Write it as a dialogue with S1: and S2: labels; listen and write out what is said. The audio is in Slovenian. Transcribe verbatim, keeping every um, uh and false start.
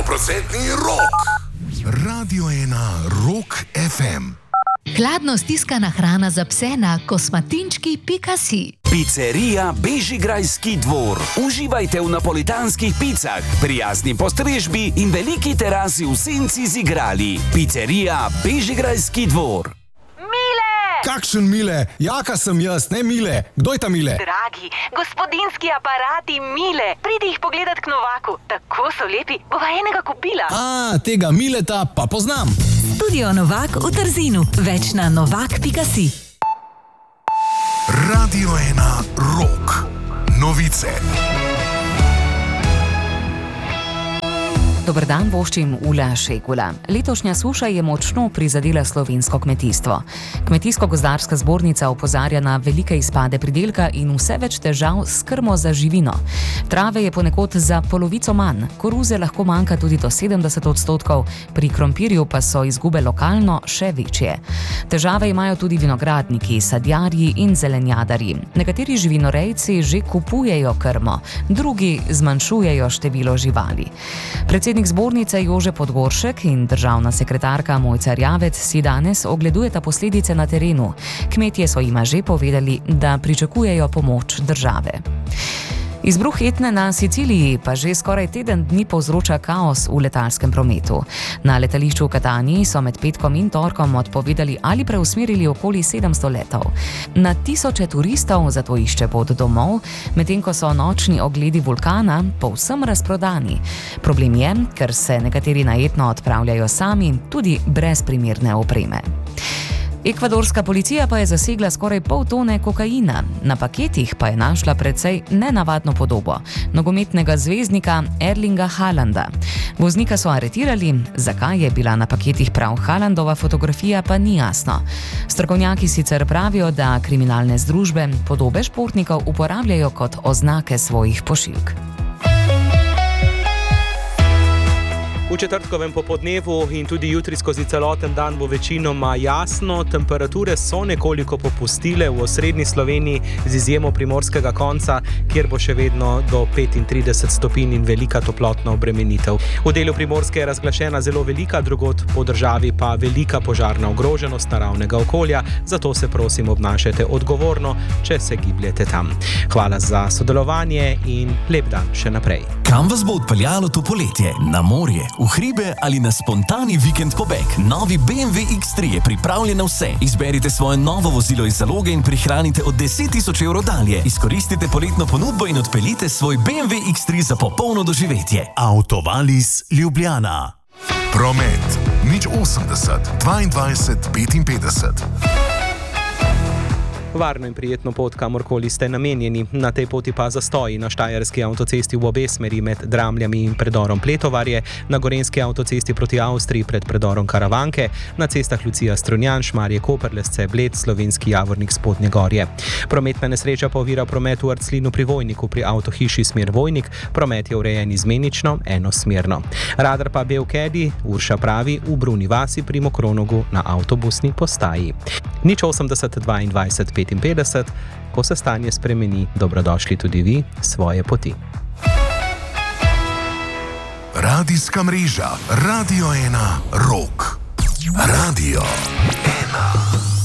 S1: Stoprocentni rok. Radio ena Rock ef em.
S2: Hladno stiskana hrana za pse na kosmatinčki pika si.
S3: Pizzerija Bežigrajski dvor. Uživajte v napolitanskih picah, prijazni postrežbi in veliki terasi v senci z igrali. Pizzerija Bežigrajski dvor.
S4: Kakšen Mile? Jaka sem jaz, ne Mile. Kdo je ta Mile?
S5: Dragi, gospodinski aparati Mile. Pridi jih pogledat k Novaku. Tako so lepi, bova enega kupila.
S4: A, tega Mileta pa poznam.
S6: Studio Novak v Trzinu. Več na novak pika si.
S1: Radio ena Rock. Novice.
S7: Dober dan, voščim Ula Šegula. Letošnja suša je močno prizadela slovensko kmetijstvo. Kmetijsko-gozdarska zbornica opozarja na velike izpade pridelka in vse več težav s krmo za živino. Trave je ponekod za polovico manj, koruze lahko manjka tudi do sedemdeset odstotkov, pri krompirju pa so izgube lokalno še večje. Težave imajo tudi vinogradniki, sadjarji in zelenjadarji. Nekateri živinorejci že kupujejo krmo, drugi zmanjšujejo število živali. Predsednik zbornice Jože Podgoršek in državna sekretarka Mojca Rjavec si danes ogledujeta posledice na terenu. Kmetje so jima že povedali, da pričakujejo pomoč države. Izbruh Etne na Siciliji pa že skoraj teden dni povzroča kaos v letalskem prometu. Na letališču v Kataniji so med petkom in torkom odpovedali ali preusmerili okoli sedemsto letov. Na tisoče turistov zato išče pot domov, medtem ko so nočni ogledi vulkana povsem razprodani. Problem je, ker se nekateri na Etno odpravljajo sami, tudi brez primerne opreme. Ekvadorska policija pa je zasegla skoraj pol tone kokaina. Na paketih pa je našla precej nenavadno podobo nogometnega zvezdnika Erlinga Haalanda. Voznika so aretirali, zakaj je bila na paketih prav Haalandova fotografija, pa ni jasno. Strokovnjaki sicer pravijo, da kriminalne združbe podobe športnikov uporabljajo kot oznake svojih pošiljk.
S8: V četrtkovem popodnevu in tudi jutri skozi celoten dan bo večinoma jasno, temperature so nekoliko popustile v osrednji Sloveniji z izjemo primorskega konca, kjer bo še vedno do petintrideset stopinj in velika toplotna obremenitev. V delu Primorske je razglašena zelo velika, drugod po državi pa velika požarna ogroženost naravnega okolja, zato se prosim obnašajte odgovorno, če se gibljete tam. Hvala za sodelovanje in lep dan še naprej.
S9: Kam vas bo odpeljalo to poletje? Na morje, v hribe ali na spontani vikend pobeg? Novi B M W X tri je pripravljen na vse. Izberite svoje novo vozilo iz zaloge in prihranite od deset tisoč evrov dalje. Izkoristite poletno ponudbo in odpeljite svoj B M W X tri za popolno doživetje.
S1: Autovalis Ljubljana. Promet nič osemdeset dvaindvajset petinpetdeset.
S8: Varno in prijetno pot, kamorkoli ste namenjeni. Na tej poti pa zastoji na štajerski avtocesti v obe smeri med Dramljami in predorom Pletovarje, na gorenjski avtocesti proti Avstriji pred predorom Karavanke, na cestah Lucija Strunjan, Šmarje Koperlesce, Bled, Slovenski Javornik, Spodnje Gorje. Prometna nesreča pa ovira promet v Arclinu pri Vojniku, pri avtohiši smer Vojnik, promet je urejen izmenično, enosmerno. Radar pa Belkedi, Urša pravi, v Bruni vasi pri Mokronogu na avtobusni postaji. nič osemdeset dvaindvajset petinpetdeset, ko se stanje spremeni, dobrodošli tudi vi svoje poti.
S1: Radijska mreža Radio ena Rock. Radio ena.